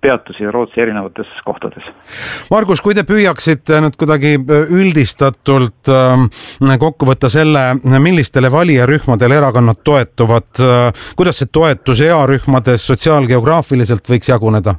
peatusi Rootsi erinevates kohtades. Margus, kui te püüaksite nüüd kuidagi üldistatult kokku võtta selle, millistele valijarühmadele erakonnad toetuvad, kuidas see toetus earühmades sotsiaalgeograafiliselt võiks jaguneda?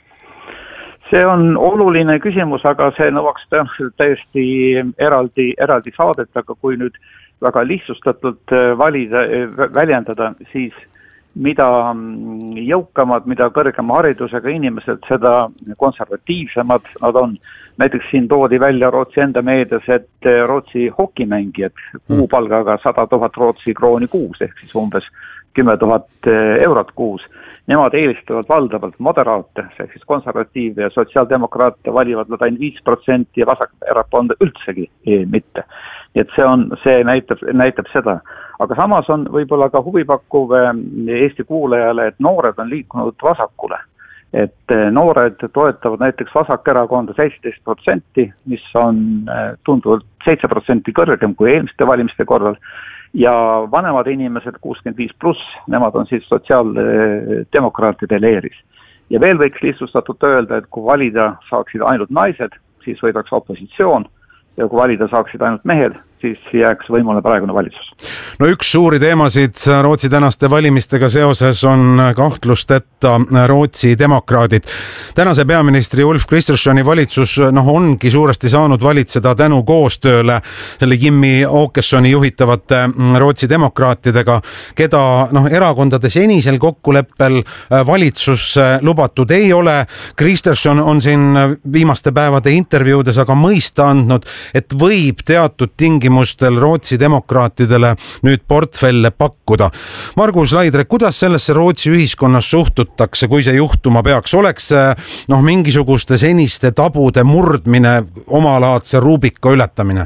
See on oluline küsimus, aga see nõuaks täiesti eraldi saadet, aga kui nüüd väga lihtsustatult väljendada, siis mida jõukamad, mida kõrgema haridusega inimesed, seda konservatiivsemad nad on. Näiteks siin toodi välja Rootsi enda meedias, et Rootsi hokimängijad kuupalgaga 100 000 Rootsi krooni kuus, ehk siis umbes 10 000 eurot kuus. Nemad eelistavad valdavalt moderaate, ehk siis konservatiive ja sotsiaaldemokraate valivad nad ainult 5% ja vasakerakonda üldsegi mitte. Nii et see näitab seda. Aga samas on võib-olla ka huvipakkuv Eesti kuulajale, et noored on liikunud vasakule. Et noored toetavad näiteks vasakerakonda 17%, mis on tunduvalt 7% kõrgem kui eelmiste valimiste korral. Ja vanemad inimesed 65+, nemad on siis sotsiaaldemokraatide leeris. Ja veel võiks lihtsustatult öelda, et kui valida saaksid ainult naised, siis võidaks opositsioon, ja kui valida saaksid ainult mehed, siis jääks võimule praegune valitsus. No üks suuri teemasid Rootsi tänaste valimistega seoses on kahtlusteta Rootsi demokraadid. Tänase peaministri Ulf Kristerssoni valitsus ongi suuresti saanud valitseda tänu koostööle selle Jimmy Åkessoni juhitavate Rootsi demokraatidega, keda erakondade senisel kokkuleppel valitsus lubatud ei ole. Kristersson on siin viimaste päevade intervjuudes aga mõista andnud, et võib teatud tingimustel Rootsi demokraatidele nüüd portfelle pakkuda. Margus Laidre, kuidas sellesse Rootsi ühiskonnas suhtutakse, kui see juhtuma peaks? Oleks mingisuguste seniste tabude murdmine, omalaadse Rubika ületamine?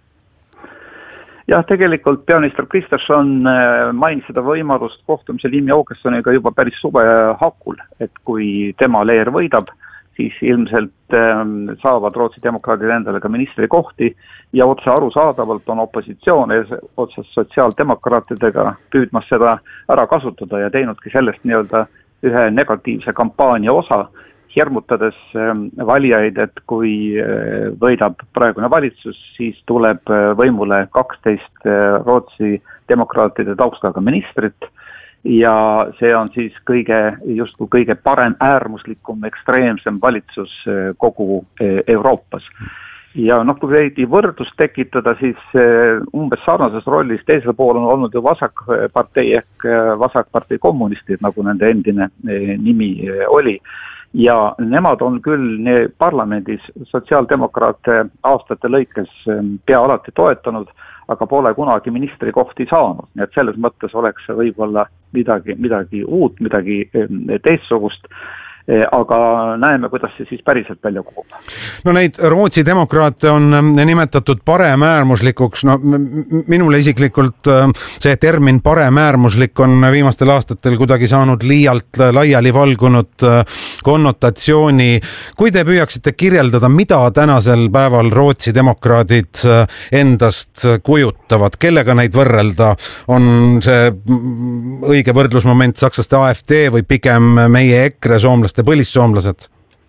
Jah, tegelikult peaminister Kristersson mainis seda võimalust kohtumisel Jimmy Åkessoniga juba päris suve hakul, et kui tema leer võidab, siis ilmselt saavad Rootsi demokraadid endale ka ministrikohti ja otse arusaadavalt on opositsioon otsas sotsiaaldemokraatidega püüdmas seda ära kasutada ja teinudki sellest nii-öelda ühe negatiivse kampaania osa, hirmutades valijaid, et kui võidab praegune valitsus, siis tuleb võimule 12 Rootsi demokraatide taustaga ministrit, ja see on siis justkui kõige parem äärmuslikum, ekstreemsem valitsus kogu Euroopas. Ja kui veidi võrdlust tekitada, siis umbes sarnases rollis teisel pool on olnud ju vasakpartei ehk vasakpartei kommunistid, nagu nende endine nimi oli. Ja nemad on küll parlamendis sotsiaaldemokraate aastate lõikes pea alati toetanud, aga pole kunagi ministrikohti saanud. Nii et selles mõttes oleks see võib-olla midagi uut, midagi teistsugust, aga näeme, kuidas see siis päriselt välja kukub. No neid Rootsi demokraate on nimetatud paremäärmuslikuks. Minule isiklikult see termin paremäärmuslik on viimastel aastatel kuidagi saanud liialt laiali valgunud konnotatsiooni. Kui te püüaksite kirjeldada, mida tänasel päeval Rootsi demokraadid endast kujutavad, kellega neid võrrelda? On see õige võrdlusmoment sakslaste AfD või pigem meie EKRE soomlaste põlissoomlased?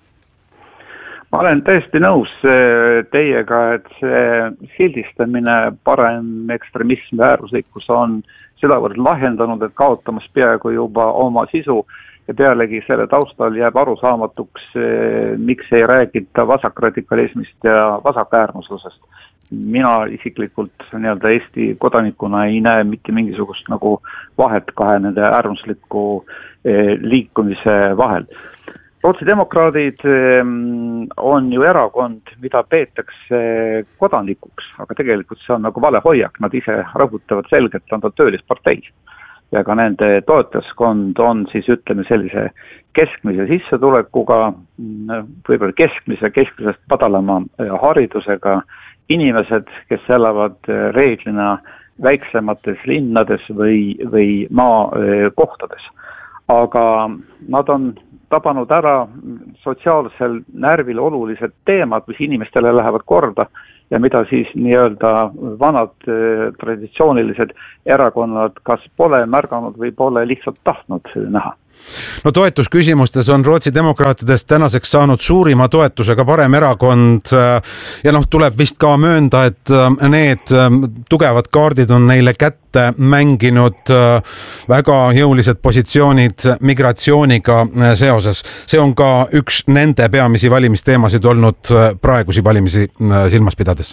Ma olen täiesti nõus teiega, et see sildistamine, parem ekstremism ja äärmuslikkus on sedavõrd lahjendanud, et kaotamas peaaegu juba oma sisu ja pealegi selle taustal jääb arusaamatuks, miks ei räägita vasakradikalismist ja vasakäärmuslusest. Mina isiklikult Eesti kodanikuna ei näe mitte mingisugust vahet kahe nende äärmusliku liikumise vahel. Rootsi demokraadid on ju erakond, mida peetakse kodanikuks, aga tegelikult see on vale hoiak. Nad ise rõhutavad selgelt, on ta töölispartei. Ja ka nende toetajaskond on siis sellise keskmise sissetulekuga, võib-olla keskmisest padalama haridusega inimesed, kes elavad reeglina väiksemates linnades või maakohtades. Aga nad on tabanud ära sotsiaalsel närvil olulised teemad, mis inimestele lähevad korda ja mida siis nii-öelda vanad traditsioonilised erakonnad kas pole märganud või pole lihtsalt tahtnud näha. No toetusküsimustes on Rootsi demokraatidest tänaseks saanud suurima toetusega Paremerakond ja tuleb vist ka möönda, et need tugevad kaardid on neile kätte mänginud väga jõulised positsioonid migratsiooniga seoses. See on ka üks nende peamisi valimisteemasid olnud praegusi valimisi silmas pidades.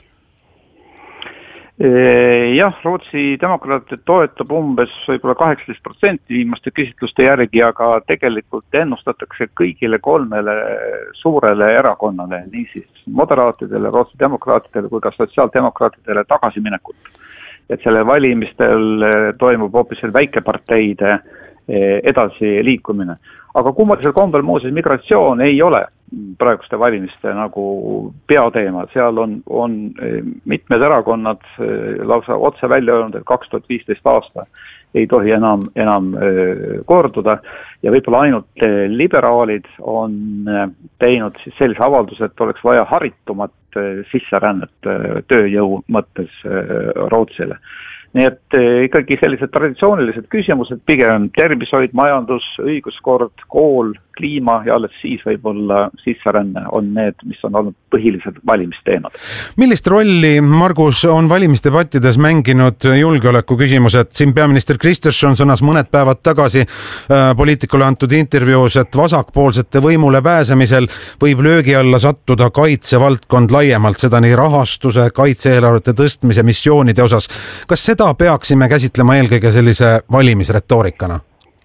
Jah, Rootsi demokraatid toetab umbes võib-olla 18% viimaste küsitluste järgi, aga tegelikult ennustatakse kõigile 3 suurele erakonnale, niisiis moderaatidele, Rootsi demokraatidele kui ka sotsiaaldemokraatidele tagasiminekut. Et selle valimistel toimub hoopis väikeparteide edasi liikumine. Aga kummalisel kombel muuseas migratsioon ei ole praeguste valimiste nagu peateema. Seal on mitmed erakonnad lausa otse välja öelnud, et 2015 aasta ei tohi enam korduda ja võib-olla ainult liberaalid on teinud siis sellise avalduse, et oleks vaja haritumat sisserännet tööjõu mõttes Rootsile. Nii et ikkagi sellised traditsioonilised küsimused, pigem tervishoid, majandus, õiguskord, kool, kliima ja alles siis võib-olla sisseränne on need, mis on olnud põhilised valimisteemad. Millist rolli, Margus, on valimisdebattides mänginud julgeoleku küsimused? Siin peaminister Kristersson sõnas mõned päevad tagasi poliitikule antud intervjuus, et vasakpoolsete võimule pääsemisel võib löögi alla sattuda kaitsevaldkond laiemalt, seda nii rahastuse, kaitse-eelarvete tõstmise, missioonide osas. Kas seda peaksime käsitlema eelkõige sellise valimisretoorikana?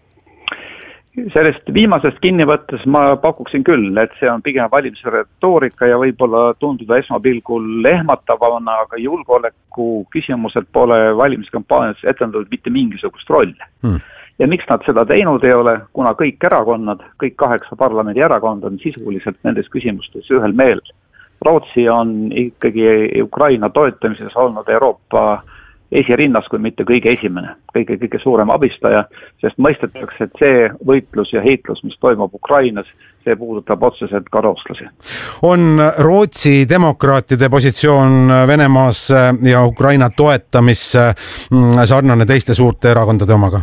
Sellest viimasest kinni võttes ma pakuksin küll, et see on pigem valimisretoorika ja võib-olla tunduda esmapilgul ehmatavana, aga julgeoleku küsimused pole valimiskampaanias etendanud mitte mingisugust rolli. Ja miks nad seda teinud ei ole, kuna kõik erakonnad, kõik 8 parlamendi erakond on sisuliselt nendes küsimustes ühel meelel. Rootsi on ikkagi Ukraina toetamises olnud Euroopa esirinnas, kui mitte kõige esimene, kõige suurem abistaja, sest mõistetakse, et see võitlus ja heitlus, mis toimub Ukrainas, see puudutab otseselt ka rootslasi. On Rootsi demokraatide positsioon Venemaas ja Ukraina toetamisse sarnane teiste suurte erakondade omaga?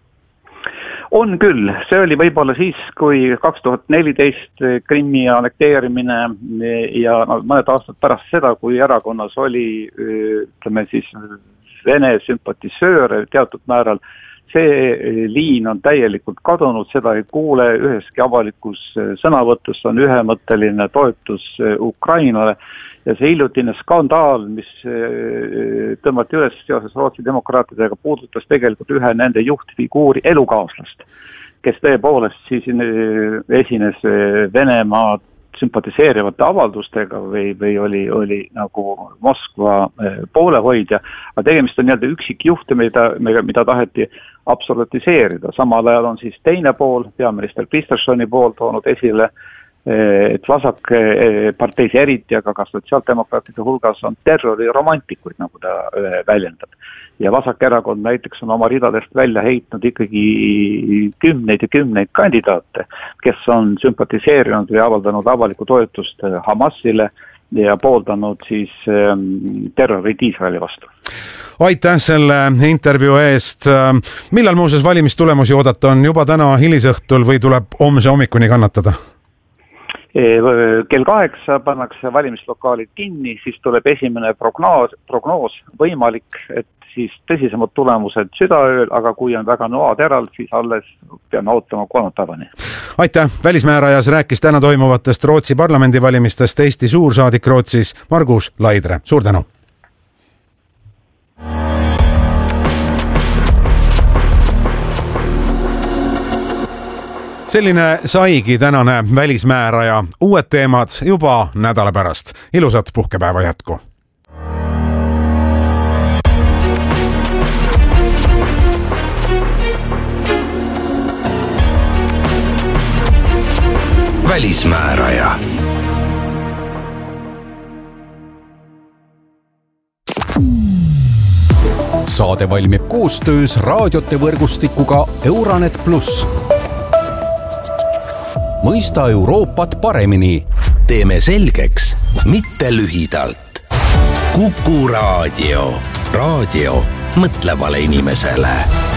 On küll, see oli võib-olla siis, kui 2014 Krimmi annekteerimine ja mõned aastad pärast seda, kui erakonnas oli, ütleme siis, Vene sümpatisööre teatud määral, see liin on täielikult kadunud, seda ei kuule üheski avalikus sõnavõtus, on ühemõtteline toetus Ukrainale ja see hiljutine skandaal, mis tõmmati üles seoses Rootsi demokraatidega, puudutas tegelikult ühe nende juhtfiguuri elukaaslast, kes tõepoolest siis esines Venemaa sümpatiseerivate avaldustega või oli nagu Moskva poolehoidja, aga tegemist on nii-öelda üksikjuhte, mida taheti absolutiseerida. Samal ajal on siis teine pool, peaminister Kristerssoni pool toonud esile, et vasakparteis eriti, aga ka sotsiaaldemokraatide hulgas on terroriromantikuid, nagu ta väljendab. Ja vasakerakond näiteks on oma ridadest välja heitnud ikkagi kümneid ja kümneid kandidaate, kes on sympatiseerinud või avaldanud avalikku toetust Hamasile ja pooldanud siis terrorit Iisraeli vastu. Aitäh selle intervjuu eest. Millal muuseas valimistulemusi oodata on? Juba täna hilisõhtul või tuleb homse hommikuni kannatada? Kell 8 pannakse valimislokaalid kinni, siis tuleb esimene prognoos võimalik, et siis tõsisemad tulemused südaööl, aga kui on väga noateral, siis alles peame ootama kolmapäevani. Aitäh! Välismäärajas rääkis täna toimuvatest Rootsi parlamendivalimistest Eesti suursaadik Rootsis Margus Laidre. Suur tänu! Selline saigi tänane välismääraja. Uued teemad juba nädala pärast. Ilusat puhkepäeva jätku! Välismääraja. Saade valmib koostöös raadiote võrgustikuga Euranet Plus. Mõista Euroopat paremini. Teeme selgeks, mitte lühidalt. Kuku Raadio. Raadio mõtlevale inimesele.